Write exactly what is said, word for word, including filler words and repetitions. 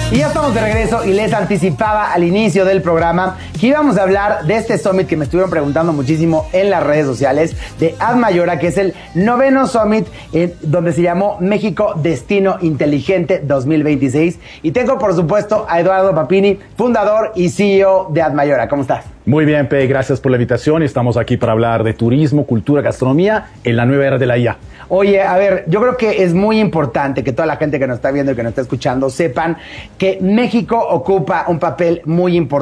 Y ya estamos de regreso y les anticipaba al inicio del programa que íbamos a hablar de este summit que me estuvieron preguntando muchísimo en las redes sociales de Admayora, que es el noveno summit eh, donde se llamó México Destino Inteligente dos mil veintiséis. Y tengo por supuesto a Eduardo Papini, fundador y C E O de Admayora. ¿Cómo estás? Muy bien, Pe, gracias por la invitación. Estamos aquí para hablar de turismo, cultura, gastronomía en la nueva era de la I A. Oye, a ver, yo creo que es muy importante que toda la gente que nos está viendo y que nos está escuchando sepan que México ocupa un papel muy importante